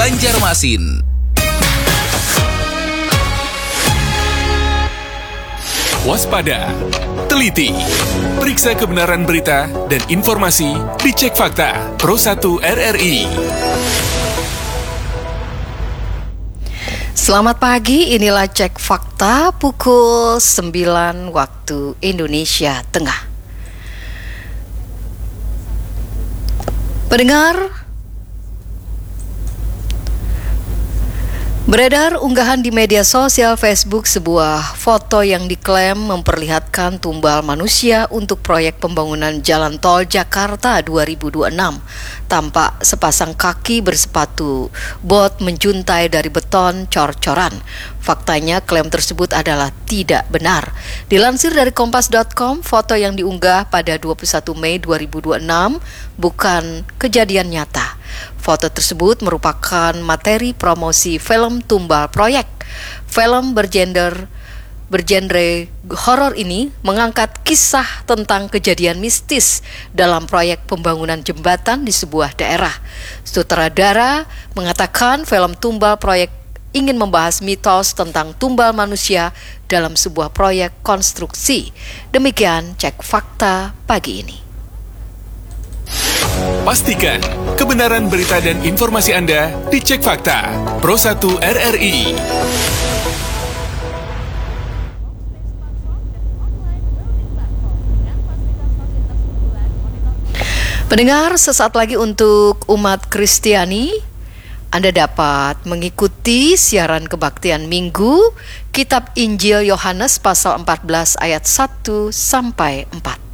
Banjarmasin. Waspada, teliti, periksa kebenaran berita dan informasi, dicek fakta. Pro 1 RRI. Selamat pagi, inilah Cek Fakta pukul 9 waktu Indonesia Tengah. Pendengar, beredar unggahan di media sosial Facebook sebuah foto yang diklaim memperlihatkan tumbal manusia untuk proyek pembangunan jalan tol Jakarta 2026. Tampak sepasang kaki bersepatu bot menjuntai dari beton cor-coran. Faktanya klaim tersebut adalah tidak benar. Dilansir dari kompas.com, foto yang diunggah pada 21 Mei 2026 bukan kejadian nyata. Foto tersebut merupakan materi promosi film Tumbal Proyek. Film bergenre horor ini mengangkat kisah tentang kejadian mistis dalam proyek pembangunan jembatan di sebuah daerah. Sutradara mengatakan film Tumbal Proyek ingin membahas mitos tentang tumbal manusia dalam sebuah proyek konstruksi. Demikian Cek Fakta pagi ini. Pastikan kebenaran berita dan informasi Anda dicek fakta. Pro 1 RRI. Pendengar, sesaat lagi untuk umat Kristiani, Anda dapat mengikuti siaran kebaktian Minggu, Kitab Injil Yohanes pasal 14 ayat 1 sampai 4.